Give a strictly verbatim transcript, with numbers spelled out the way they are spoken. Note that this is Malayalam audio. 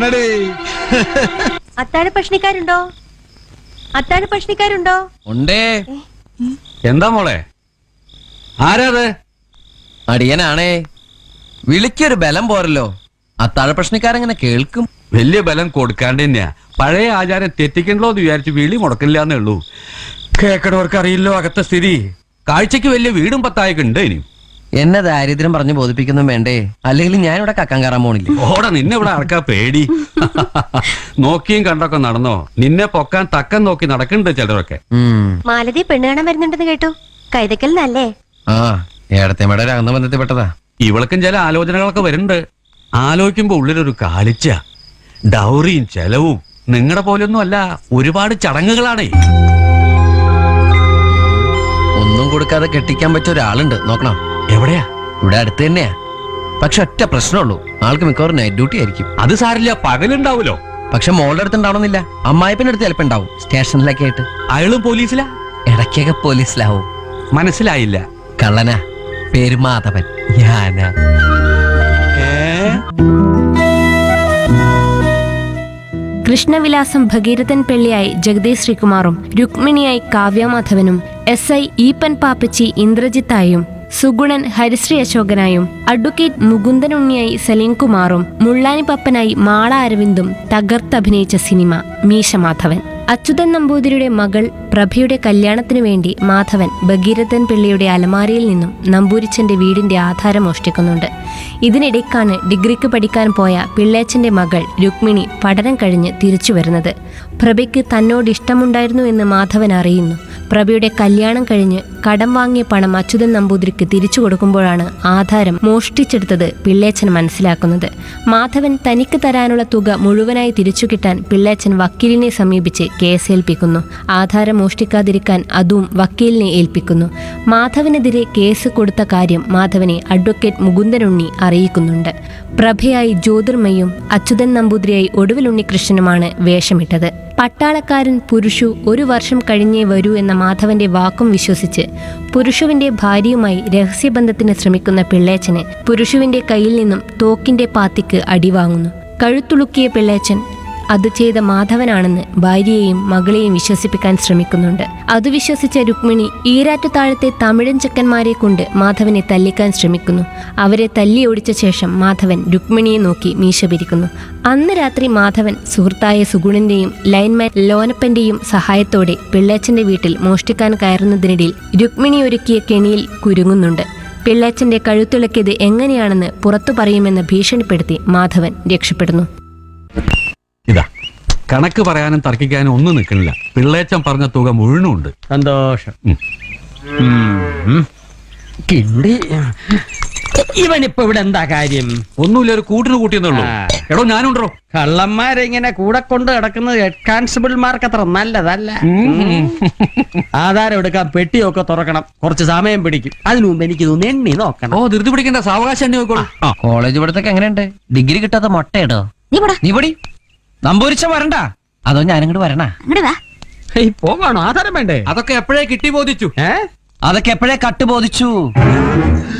വരണടേ. അത്താഴ ഭക്ഷണിക്കാരുണ്ടോ? അത്താഴ ഭക്ഷണിക്കാരുണ്ടോ? ഉണ്ടേ. എന്താ മോളെ, ആരാത്? അടിയനാണേ. വിളിക്കൊരു ബലം പോരല്ലോ. അത്താഴ പ്രശ്നക്കാരെങ്ങനെ കേൾക്കും? വലിയ ബലം കൊടുക്കാണ്ട് തന്നെയാ. പഴയ ആചാരം തെറ്റിക്കണ്ടല്ലോ എന്ന് വിചാരിച്ച് വിളി മുടക്കില്ലാന്നേ ഉള്ളൂ. കേക്കണവർക്ക് അറിയില്ലോ അകത്തെ സ്ഥിതി. കാഴ്ചക്ക് വലിയ വീടും പത്തായൊക്കെ ഉണ്ട് ഇനിയും. എന്നെ ദാരിദ്ര്യം പറഞ്ഞു ബോധിപ്പിക്കുന്നു വേണ്ടേ? അല്ലെങ്കിൽ ഞാനിവിടെ കക്കാൻ കയറാൻ പോണില്ല. ഓടെ നിന്നെ ഇവിടെ ആർക്കാ പേടി? നോക്കിയും കണ്ടൊക്കെ നടന്നോ? നിന്നെ പൊക്കാൻ തക്കം നോക്കി നടക്കുന്നുണ്ട് ചിലരൊക്കെ. മാലതി പെണ്ണ് കാണാൻ വരുന്നുണ്ടെന്ന് കേട്ടു. കൈതക്കൽ നല്ലേ? ആ, ഏടത്തേമ്മയുടെ ഒരു അകന്ന ബന്ധത്തിൽപ്പെട്ടതാ. ഇവൾക്കും ചില ആലോചനകളൊക്കെ വരുന്നുണ്ട്. ആലോചിക്കുമ്പോ ഉള്ളിലൊരു കാലിച്ച. ഡൗറിയും ചെലവും നിങ്ങളുടെ പോലൊന്നും അല്ല, ഒരുപാട് ചടങ്ങുകളാണേ. ഒന്നും കൊടുക്കാതെ കെട്ടിക്കാൻ പറ്റിയ ഒരാളുണ്ട്, നോക്കണം. എവിടെയാ? ഇവിടെ അടുത്ത് തന്നെയാ. പക്ഷെ ഒറ്റ പ്രശ്നമുള്ളൂ, ആൾക്ക് മിക്കവാറും നൈറ്റ് ഡ്യൂട്ടി ആയിരിക്കും. അത് സാരില്ല, പകലുണ്ടാവൂലോ. പക്ഷെ മോളുടെ അടുത്ത് ഉണ്ടാവണമെന്നില്ല. അമ്മായിപ്പിന്റെ അടുത്ത് ചിലപ്പോ ഉണ്ടാവും, സ്റ്റേഷനിലൊക്കെ ആയിട്ട്. അയാളും പോലീസിലാ? ഇടയ്ക്കൊക്കെ പോലീസിലാവും. മനസ്സിലായില്ല. കള്ളനാ, പേര് മാധവൻ. ഞാനാ. Krishnavilasam Bhagirathan പിള്ളയായി Jagdish ശ്രീകുമാറും രുക്മിണിയായി കാവ്യമാധവനും S I Eappen പാപ്പച്ചി ഇന്ദ്രജിത്തായും Sugunan Harisree അശോകനായും advocate മുകുന്ദനുണ്ണിയായി Saleem കുമാറും മുള്ളാനി പപ്പനായി മാള അരവിന്ദും തകർത്തഭിനയിച്ച സിനിമ മീശ മാധവൻ. അച്യുതൻ നമ്പൂതിരിയുടെ മകൾ പ്രഭയുടെ കല്യാണത്തിനു വേണ്ടി മാധവൻ ഭഗീരഥൻ പിള്ളയുടെ അലമാരയിൽ നിന്നും നമ്പൂരിച്ചന്റെ വീടിന്റെ ആധാരം മോഷ്ടിക്കുന്നുണ്ട്. ഇതിനിടയ്ക്കാണ് ഡിഗ്രിക്ക് പഠിക്കാൻ പോയ പിള്ളേച്ചന്റെ മകൾ രുക്മിണി പഠനം കഴിഞ്ഞ് തിരിച്ചു വരുന്നത്. പ്രഭയ്ക്ക് തന്നോട് ഇഷ്ടമുണ്ടായിരുന്നു എന്ന് മാധവൻ അറിയുന്നു. പ്രഭയുടെ കല്യാണം കഴിഞ്ഞ് കടം വാങ്ങിയ പണം അച്യുതൻ നമ്പൂതിരിക്ക് തിരിച്ചു കൊടുക്കുമ്പോഴാണ് ആധാരം മോഷ്ടിച്ചെടുത്തത് പിള്ളേച്ചൻ മനസ്സിലാക്കുന്നത്. മാധവൻ തനിക്ക് തരാനുള്ള തുക മുഴുവനായി തിരിച്ചു കിട്ടാൻ പിള്ളേച്ചൻ വക്കീലിനെ സമീപിച്ച് കേസേൽപ്പിക്കുന്നു. ആധാരം മോഷ്ടിക്കാതിരിക്കാൻ അതും വക്കീലിനെ ഏൽപ്പിക്കുന്നു. മാധവനെതിരെ കേസ് കൊടുത്ത കാര്യം മാധവനെ അഡ്വക്കേറ്റ് മുകുന്ദനുണ്ണി അറിയിക്കുന്നുണ്ട്. പ്രഭയായി ജ്യോതിർമയും അച്യുതൻ നമ്പൂതിരിയായി ഒടുവിൽ ഉണ്ണികൃഷ്ണനുമാണ് വേഷമിട്ടത്. പട്ടാളക്കാരൻ പുരുഷു ഒരു വർഷം കഴിഞ്ഞേ വരൂ എന്ന മാധവന്റെ വാക്കും വിശ്വസിച്ച് പുരുഷുവിന്റെ ഭാര്യയുമായി രഹസ്യബന്ധത്തിന് ശ്രമിക്കുന്ന പിള്ളേച്ചന് പുരുഷുവിന്റെ കയ്യിൽ നിന്നും തോക്കിന്റെ പാത്തിക്ക് അടിവാങ്ങുന്നു. കഴുത്തുളുക്കിയ പിള്ളേച്ചൻ അത് ചെയ്ത മാധവനാണെന്ന് ഭാര്യയെയും മകളെയും വിശ്വസിപ്പിക്കാൻ ശ്രമിക്കുന്നുണ്ട്. അത് വിശ്വസിച്ച രുക്മിണി ഈരാറ്റുതാഴത്തെ തമിഴൻ ചെക്കന്മാരെ കൊണ്ട് മാധവനെ തല്ലിക്കാൻ ശ്രമിക്കുന്നു. അവരെ തല്ലി ഓടിച്ച ശേഷം മാധവൻ രുക്മിണിയെ നോക്കി മീശ പിരിക്കുന്നു. അന്ന് രാത്രി മാധവൻ സുഹൃത്തായ സുഗുണന്റെയും ലൈൻമാൻ ലോനപ്പന്റെയും സഹായത്തോടെ പിള്ളേച്ചന്റെ വീട്ടിൽ മോഷ്ടിക്കാൻ കയറുന്നതിനിടയിൽ രുക്മിണി ഒരുക്കിയ കെണിയിൽ കുരുങ്ങുന്നുണ്ട്. പിള്ളേച്ചന്റെ കഴുത്തിളക്കിയത് എങ്ങനെയാണെന്ന് പുറത്തു പറയുമെന്ന് ഭീഷണിപ്പെടുത്തി മാധവൻ രക്ഷപ്പെടുന്നു. ഇതാ, കണക്ക് പറയാനും തർക്കിക്കാനും ഒന്നും നിൽക്കണില്ല. പിള്ളേച്ചൻ പറഞ്ഞ തുക മുഴുവനുണ്ട്. സന്തോഷം. കിണ്ടി ഇവനിപ്പോ ഇവിടെ എന്താ കാര്യം? ഒന്നുമില്ല, ഒരു കൂട്ടിന് കൂട്ടിയെന്നുള്ളൂ. എടോ ഞാനുണ്ടോ? കള്ളന്മാരിങ്ങനെ കൂടെ കൊണ്ട് കിടക്കുന്നത് ഹെഡ് കോൺസ്റ്റബിൾമാർക്ക് അത്ര നല്ലതല്ല. ആധാരം എടുക്കാൻ പെട്ടിയൊക്കെ തുറക്കണം, കുറച്ച് സമയം പിടിക്കും. അതിനു മുമ്പ് എനിക്ക് തോന്നുന്നു എണ്ണി നോക്കണം. ഓ, ധൃതി പിടിക്കേണ്ട, സാവകാശം എണ്ണി നോക്കോളൂ. കോളേജ് പഠിത്തൊക്കെ എങ്ങനെയുണ്ട്? ഡിഗ്രി കിട്ടാത്ത മൊട്ടയിടോ? നീ പൊടി നമ്പൂരിച്ച വരണ്ട, അതോ ഞാനിങ്ങോട്ട് വരണ? പോകാണോ? ആധാരം വേണ്ടേ? അതൊക്കെ എപ്പോഴേ കിട്ടി ബോധിച്ചു. ഏ അതൊക്കെ എപ്പോഴേ കട്ട് ബോധിച്ചു.